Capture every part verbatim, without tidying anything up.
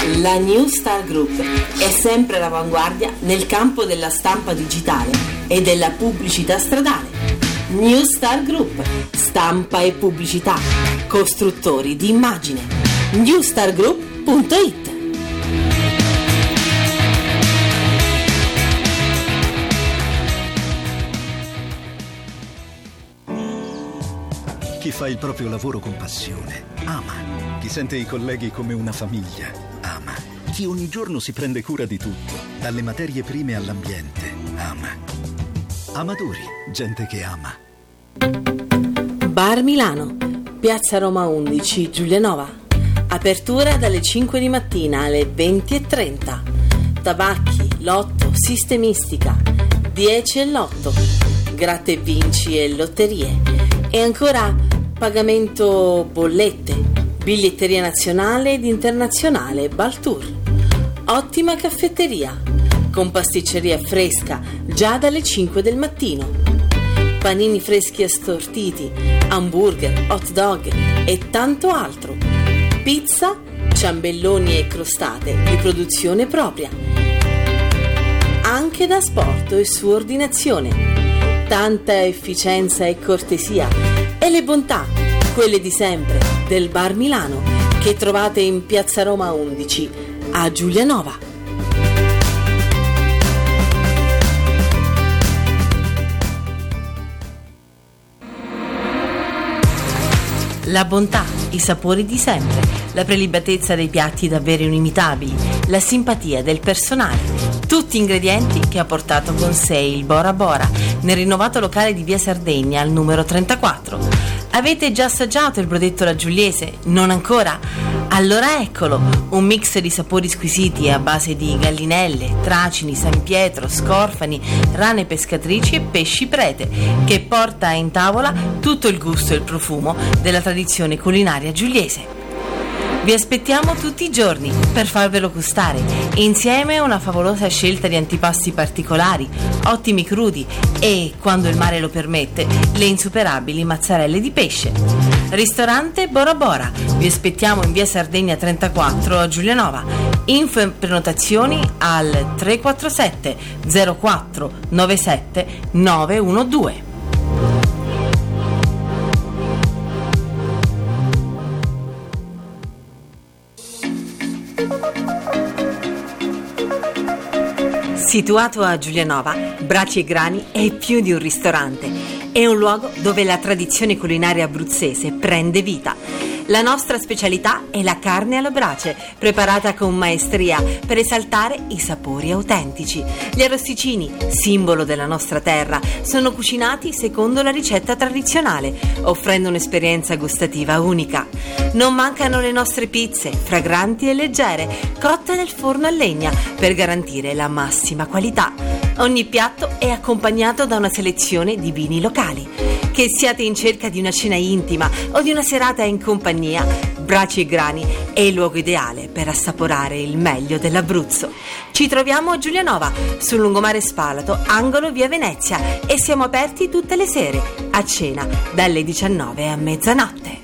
La New Star Group è sempre all'avanguardia nel campo della stampa digitale e della pubblicità stradale. New Star Group, stampa e pubblicità, costruttori di immagine. new star group punto it. Chi fa il proprio lavoro con passione ama. Chi sente i colleghi come una famiglia ama. Chi ogni giorno si prende cura di tutto, dalle materie prime all'ambiente, ama. Amadori, gente che ama. Bar Milano, Piazza Roma undici, Giulianova. Apertura dalle cinque di mattina alle venti e trenta. Tabacchi, lotto, sistemistica, dieci e lotto, gratta e vinci e lotterie. E ancora pagamento bollette, biglietteria nazionale ed internazionale Baltour. Ottima caffetteria, con pasticceria fresca già dalle cinque del mattino. Panini freschi assortiti, hamburger, hot dog e tanto altro. Pizza, ciambelloni e crostate di produzione propria. Anche da sport e su ordinazione. Tanta efficienza e cortesia e le bontà, quelle di sempre, del Bar Milano, che trovate in Piazza Roma undici a Giulianova. La bontà, i sapori di sempre, la prelibatezza dei piatti davvero inimitabili, la simpatia del personale, tutti ingredienti che ha portato con sé il Bora Bora nel rinnovato locale di via Sardegna al numero trentaquattro. Avete già assaggiato il brodetto alla Giuliese? Non ancora? Allora eccolo, un mix di sapori squisiti a base di gallinelle, tracini, San Pietro, scorfani, rane pescatrici e pesci prete, che porta in tavola tutto il gusto e il profumo della tradizione culinaria giuliese. Vi aspettiamo tutti i giorni per farvelo gustare, insieme a una favolosa scelta di antipasti particolari, ottimi crudi e, quando il mare lo permette, le insuperabili mozzarelle di pesce. Ristorante Bora Bora, vi aspettiamo in via Sardegna trentaquattro a Giulianova. Info e prenotazioni al tre quattro sette zero quattro nove sette nove uno due. Situato a Giulianova, Braci e Grani è più di un ristorante. È un luogo dove la tradizione culinaria abruzzese prende vita. La nostra specialità è la carne alla brace, preparata con maestria per esaltare i sapori autentici. Gli arrosticini, simbolo della nostra terra, sono cucinati secondo la ricetta tradizionale, offrendo un'esperienza gustativa unica. Non mancano le nostre pizze, fragranti e leggere, cotte nel forno a legna, per garantire la massima qualità. Ogni piatto è accompagnato da una selezione di vini locali. Che siate in cerca di una cena intima o di una serata in compagnia, Braci e Grani è il luogo ideale per assaporare il meglio dell'Abruzzo. Ci troviamo a Giulianova, sul lungomare Spalato, angolo via Venezia, e siamo aperti tutte le sere, a cena, dalle diciannove a mezzanotte.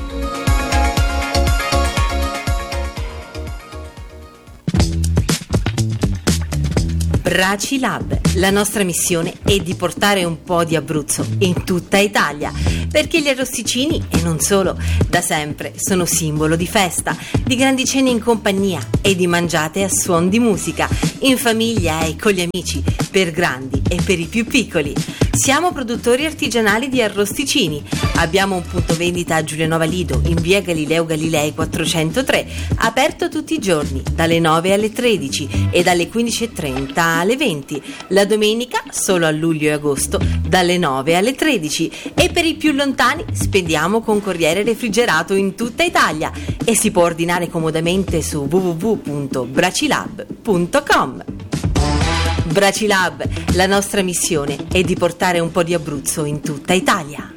Braci Lab, la nostra missione è di portare un po' di Abruzzo in tutta Italia, perché gli arrosticini, e non solo, da sempre sono simbolo di festa, di grandi cene in compagnia e di mangiate a suon di musica, in famiglia e con gli amici, per grandi e per i più piccoli. Siamo produttori artigianali di arrosticini. Abbiamo un punto vendita a Giulianova Lido, in via Galileo Galilei quattrocentotre, aperto tutti i giorni, dalle nove alle tredici e dalle quindici e trenta alle venti. La domenica, solo a luglio e agosto, dalle nove alle tredici. E per i più lontani, spediamo con corriere refrigerato in tutta Italia e si può ordinare comodamente su w w w punto bracilab punto com. Bracilab, la nostra missione è di portare un po' di Abruzzo in tutta Italia.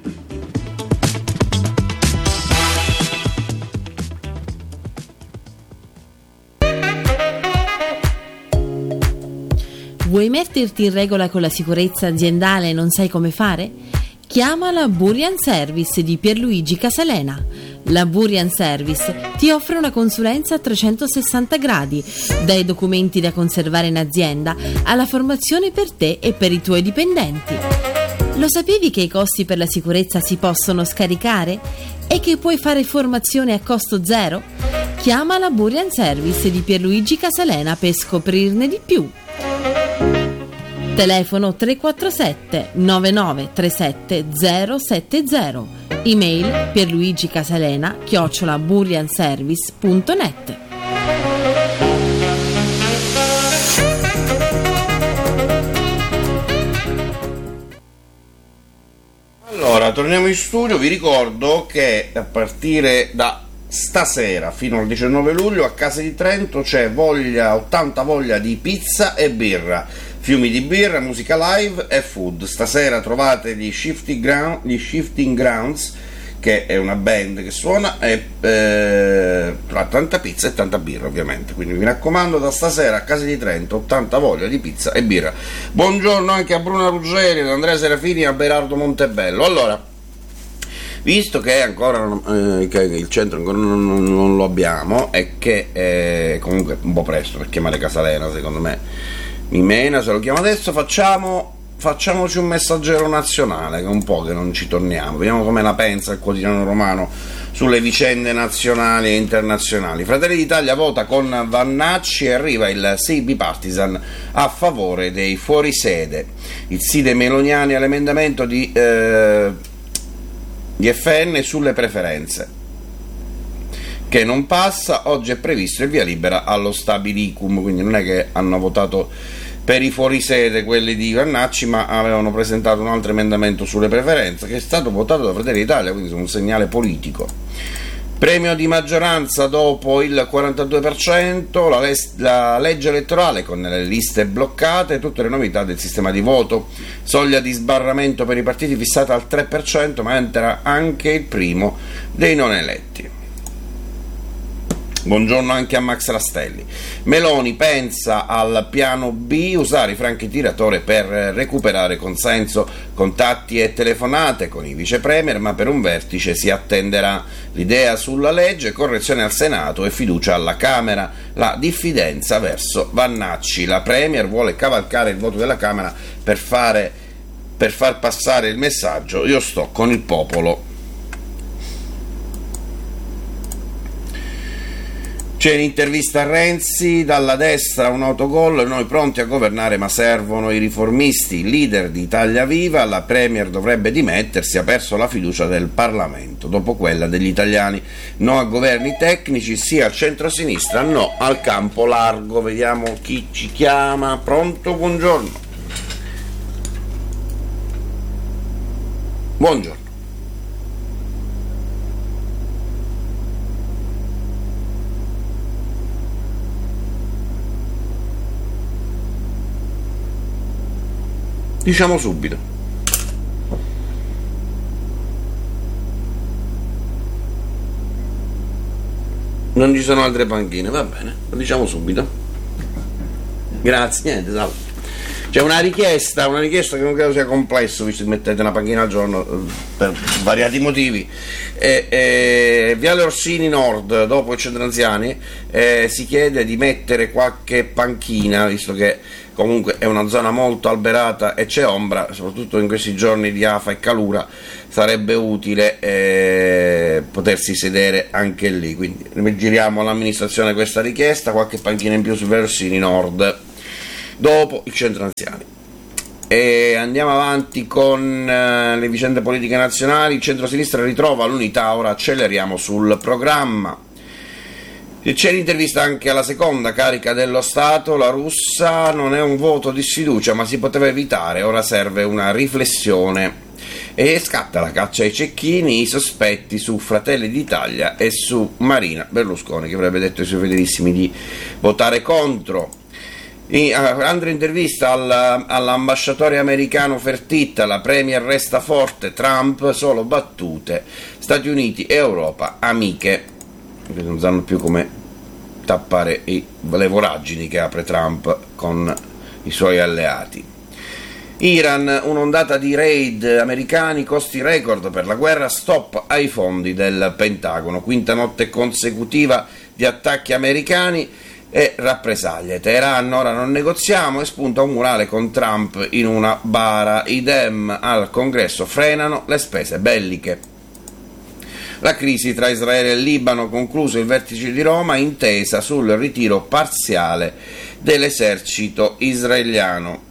Vuoi metterti in regola con la sicurezza aziendale e non sai come fare? Chiama la Burian Service di Pierluigi Casalena. La Burian Service ti offre una consulenza a trecentosessanta gradi, dai documenti da conservare in azienda alla formazione per te e per i tuoi dipendenti. Lo sapevi che i costi per la sicurezza si possono scaricare e che puoi fare formazione a costo zero? Chiama la Burian Service di Pierluigi Casalena per scoprirne di più. Telefono tre quattro sette nove nove tre sette zero sette zero. Email pierluigicasalena chiocciola burianservice punto net. Allora, torniamo in studio. Vi ricordo che a partire da stasera fino al diciannove luglio a Casa di Trento c'è voglia, ottanta voglia di pizza e birra, fiumi di birra, musica live e food. Stasera trovate gli Shifting, Ground, gli Shifting Grounds, che è una band che suona, e eh, tanta pizza e tanta birra ovviamente, quindi mi raccomando, da stasera a Casa di Trento ottanta voglia di pizza e birra. Buongiorno anche a Bruna Ruggeri, ad Andrea Serafini e a Berardo Montebello. Allora, visto che ancora eh, che il centro ancora non, non, non lo abbiamo e che eh, comunque un po' presto per chiamare Casalena, secondo me mi mena se lo chiamo adesso, facciamo facciamoci un messaggero nazionale, che è un po' che non ci torniamo, vediamo come la pensa il quotidiano romano sulle vicende nazionali e internazionali. Fratelli d'Italia vota con Vannacci e arriva il sì bipartisan a favore dei fuorisede. Il sì dei meloniani all'emendamento di, eh, di F N sulle preferenze, che non passa. Oggi è previsto il via libera allo stabilicum, quindi non è che hanno votato per i fuorisede quelli di Vannacci, ma avevano presentato un altro emendamento sulle preferenze che è stato votato da Fratelli d'Italia, quindi è un segnale politico. Premio di maggioranza dopo il quarantadue per cento, la, les- la legge elettorale con le liste bloccate, tutte le novità del sistema di voto, soglia di sbarramento per i partiti fissata al tre per cento, ma entra anche il primo dei non eletti. Buongiorno anche a Max Rastelli. Meloni pensa al piano B, usare i franchi tiratore per recuperare consenso, contatti e telefonate con i vice premier, ma per un vertice si attenderà. L'idea sulla legge, correzione al Senato e fiducia alla Camera, la diffidenza verso Vannacci. La premier vuole cavalcare il voto della Camera per fare, per far passare il messaggio: io sto con il popolo. C'è l'intervista a Renzi, dalla destra un autogol, noi pronti a governare ma servono i riformisti, leader di Italia Viva, la premier dovrebbe dimettersi, ha perso la fiducia del Parlamento, dopo quella degli italiani, no a governi tecnici, sì al centro-sinistra, no al campo largo. Vediamo chi ci chiama. Pronto, buongiorno. Buongiorno. Diciamo subito. Non ci sono altre panchine, va bene, lo diciamo subito. Grazie, niente, salve. C'è una richiesta, una richiesta che non credo sia complesso, visto che mettete una panchina al giorno per svariati motivi. E, e, Viale Orsini Nord, dopo il Centro Anziani, eh, si chiede di mettere qualche panchina, visto che comunque è una zona molto alberata e c'è ombra, soprattutto in questi giorni di afa e calura sarebbe utile eh, potersi sedere anche lì, quindi giriamo all'amministrazione questa richiesta, qualche panchina in più su Orsini Nord dopo il Centro Anziani. E andiamo avanti con eh, le vicende politiche nazionali. Il centro-sinistra ritrova l'unità, ora acceleriamo sul programma. C'è l'intervista anche alla seconda carica dello Stato, la russa, non è un voto di sfiducia ma si poteva evitare, ora serve una riflessione. E scatta la caccia ai cecchini, i sospetti su Fratelli d'Italia e su Marina Berlusconi, che avrebbe detto ai suoi fedelissimi di votare contro. In, uh, altra intervista al, all'ambasciatore americano Fertitta, la premier resta forte, Trump solo battute, Stati Uniti e Europa amiche, che non sanno più come tappare i, le voragini che apre Trump con i suoi alleati. Iran, un'ondata di raid americani, costi record per la guerra, stop ai fondi del Pentagono, quinta notte consecutiva di attacchi americani e rappresaglie. Teheran, ora non negoziamo, e spunta un murale con Trump in una bara. I Dem al Congresso frenano le spese belliche. La crisi tra Israele e Libano, concluso il vertice di Roma, intesa sul ritiro parziale dell'esercito israeliano.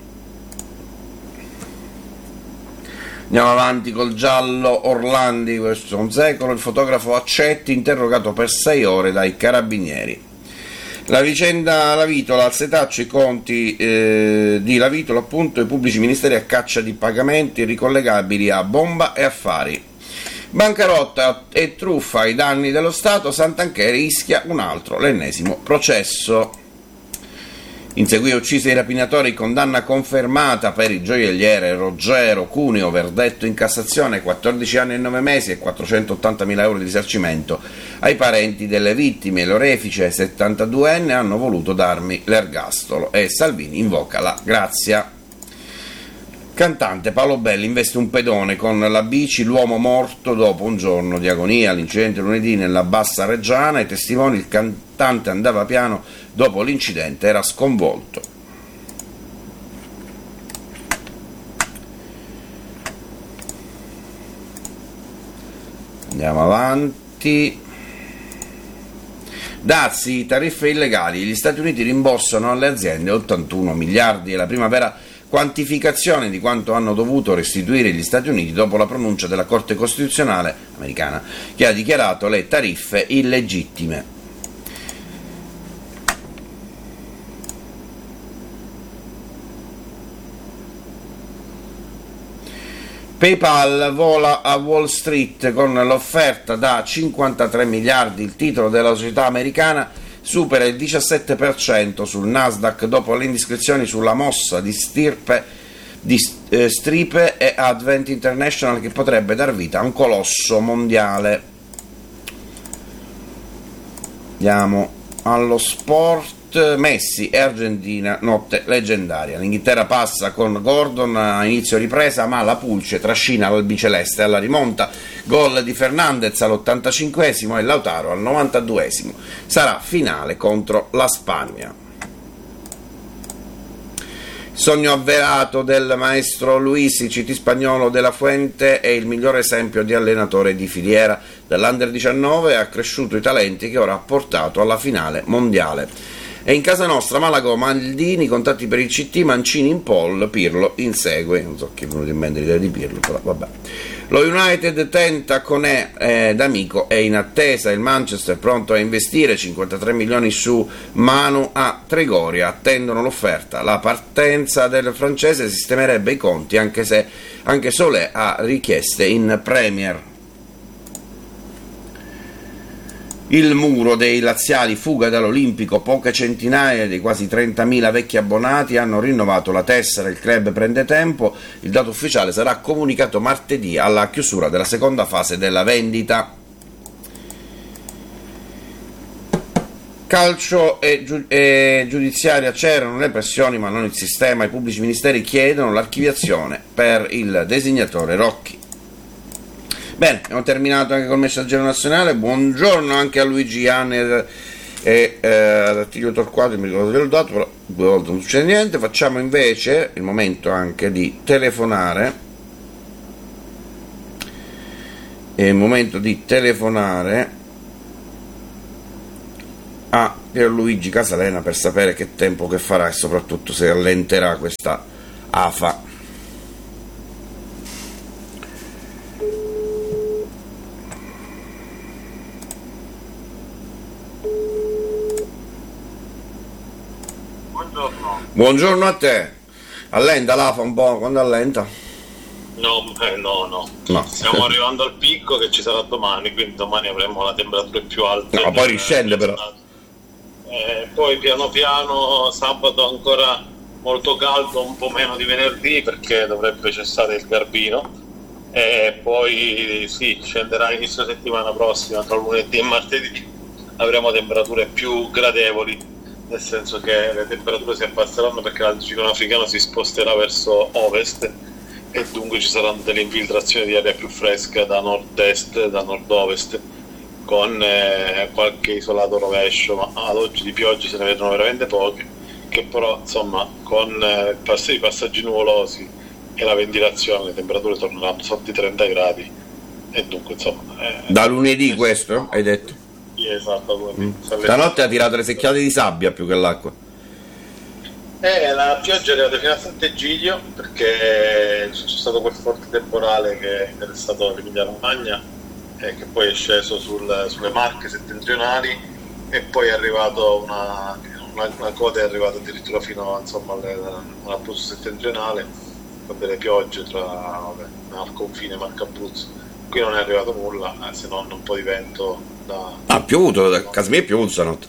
Andiamo avanti col giallo Orlandi, questo è un secolo, il fotografo Accetti interrogato per sei ore dai carabinieri. La vicenda Lavitola, al setaccio i conti eh, di Lavitola, appunto, i pubblici ministeri a caccia di pagamenti ricollegabili a bomba e affari. Bancarotta e truffa ai danni dello Stato, Santanchè rischia un altro, l'ennesimo processo. Inseguì uccisi i rapinatori, condanna confermata per il gioielliere Ruggero Cuneo, verdetto in Cassazione, quattordici anni e nove mesi e quattrocentottantamila euro di risarcimento ai parenti delle vittime. L'orefice settantaduenne hanno voluto darmi l'ergastolo e Salvini invoca la grazia. Cantante Paolo Belli investe un pedone con la bici, l'uomo morto dopo un giorno di agonia. L'incidente lunedì nella Bassa Reggiana, i testimoni, il cantante andava piano, dopo l'incidente era sconvolto. Andiamo avanti. Dazi, tariffe illegali, gli Stati Uniti rimborsano alle aziende ottantuno miliardi, è la prima vera quantificazione di quanto hanno dovuto restituire gli Stati Uniti dopo la pronuncia della Corte Costituzionale americana, che ha dichiarato le tariffe illegittime. PayPal vola a Wall Street con l'offerta da cinquantatré miliardi, il titolo della società americana supera il diciassette per cento sul Nasdaq dopo le indiscrezioni sulla mossa di stirpe di eh, Stripe e Advent International, che potrebbe dar vita a un colosso mondiale. Andiamo allo sport. Messi e Argentina, notte leggendaria. L'Inghilterra passa con Gordon a inizio ripresa, ma la Pulce trascina l'albiceleste alla rimonta. Gol di Fernandez all'ottantacinquesimo e Lautaro al novantaduesimo. Sarà finale contro la Spagna. Sogno avverato del maestro Luis, il C T spagnolo della Fuente è il migliore esempio di allenatore di filiera. Dall'Under diciannove ha cresciuto i talenti che ora ha portato alla finale mondiale. E in casa nostra Malago, Maldini, contatti per il C T, Mancini in pole, Pirlo insegue. Non so chi è venuto in mente l'idea di Pirlo, però vabbè. Lo United tenta Conè eh, d'Amico, è in attesa, il Manchester pronto a investire cinquantatré milioni su Manu a Trigoria, attendono l'offerta. La partenza del francese sistemerebbe i conti, anche se anche Solé ha richieste in Premier. Il muro dei laziali, fuga dall'Olimpico, poche centinaia dei quasi trentamila vecchi abbonati hanno rinnovato la tessera, il club prende tempo, il dato ufficiale sarà comunicato martedì alla chiusura della seconda fase della vendita. Calcio e, giu- e giudiziaria, c'erano le pressioni ma non il sistema, i pubblici ministeri chiedono l'archiviazione per il designatore Rocchi. Bene, abbiamo terminato anche col Messaggero Nazionale. Buongiorno anche a Luigi Anner e eh, ad Attilio Torquato, mi ricordo che l'ho dato, però due volte non succede niente. Facciamo invece il momento anche di telefonare. È il momento di telefonare a Pierluigi Casalena per sapere che tempo che farà e soprattutto se allenterà questa afa. Buongiorno a te. Allenta l'Afa un po', quando allenta? No, eh, no, no, no. Stiamo arrivando al picco che ci sarà domani, quindi domani avremo la temperatura più alta. No, poi riscende però. Eh, poi piano piano sabato ancora molto caldo, un po' meno di venerdì perché dovrebbe cessare il Garbino. E poi sì, scenderà inizio settimana prossima, tra lunedì e martedì avremo temperature più gradevoli. nel senso che le temperature si abbasseranno perché l'anticiclone africano si sposterà verso ovest e dunque ci saranno delle infiltrazioni di aria più fresca da nord-est, da nord-ovest, con eh, qualche isolato rovescio, ma ad oggi di piogge se ne vedono veramente pochi, che però insomma con eh, pass- i passaggi nuvolosi e la ventilazione le temperature torneranno sotto i trenta gradi e dunque insomma... Eh, da lunedì questo, hai detto? Sì, esatto, lunedì. Mm. Stanotte ha tirato le secchiate di sabbia più che l'acqua. Eh, la pioggia è arrivata fino a Sant'Egidio perché c'è stato quel forte temporale che è interessato l'Emilia Romagna e che poi è sceso sul, sulle Marche settentrionali e poi è arrivato una, una, una coda è arrivata addirittura fino insomma all'Abruzzo settentrionale con delle piogge tra vabbè, al confine Marche-Abruzzo. Qui non è arrivato nulla eh, se non un po' di vento da... ha piovuto, da casa mia è piovuto stanotte.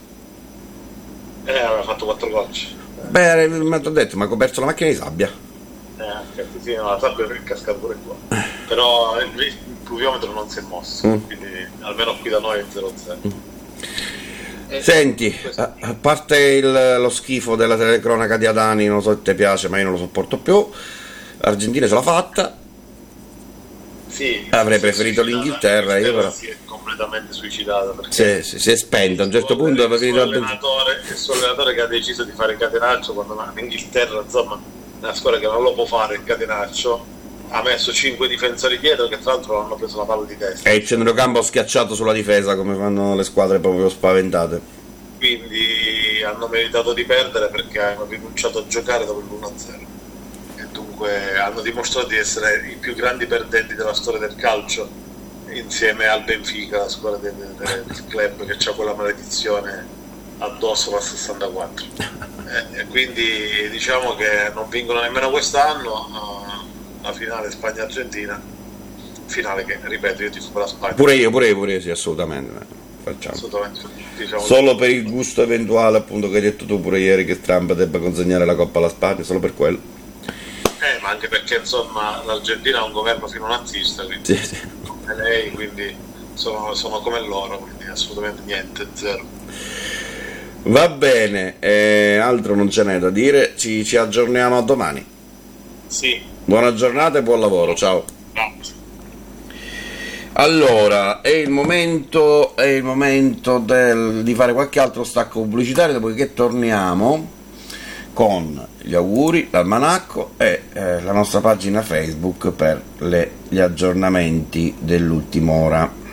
Eh, aveva fatto quattro gocce. Beh, mi ha detto, ma ha coperto la macchina di sabbia. Eh, sì, no, la sabbia è cascata pure qua. Però il, il pluviometro non si è mosso, mm. quindi almeno qui da noi è zero zero. Mm. Eh, Senti, a, a parte il, lo schifo della telecronaca di Adani, non so se ti piace, ma io non lo sopporto più. L'Argentina ce l'ha fatta. Sì, avrei preferito l'Inghilterra, io però. Si è completamente suicidata sì, perché sì, si è spenta a un certo punto. Il suo, allenatore, il suo allenatore che ha deciso di fare il catenaccio quando l'Inghilterra, insomma, è una squadra che non lo può fare il catenaccio, ha messo cinque difensori dietro che tra l'altro hanno preso la palla di testa. E il centrocampo schiacciato sulla difesa come fanno le squadre proprio spaventate. Quindi hanno meritato di perdere perché hanno rinunciato a giocare dopo l'uno a zero. Hanno dimostrato di essere i più grandi perdenti della storia del calcio insieme al Benfica, la squadra del, del, del club che ha quella maledizione addosso dal sessantaquattro e, e quindi diciamo che non vincono nemmeno quest'anno uh, la finale Spagna-Argentina, finale che ripeto io tifo per la Spagna, pure io pure io pure io sì, assolutamente facciamo assolutamente, diciamo solo per il gusto eventuale appunto che hai detto tu pure ieri che Trump debba consegnare la Coppa alla Spagna, solo per quello. Eh, ma anche perché insomma l'Argentina ha un governo fino nazista, quindi sì, sì. come lei, quindi sono, sono come loro, quindi assolutamente niente, zero. Va bene, eh, altro non ce n'è da dire, ci, ci aggiorniamo a domani. Sì. Buona giornata e buon lavoro, ciao. No. Allora, è il momento, è il momento del, di fare qualche altro stacco pubblicitario, dopodiché torniamo con gli auguri, l'almanacco e eh, la nostra pagina Facebook per le, gli aggiornamenti dell'ultima ora.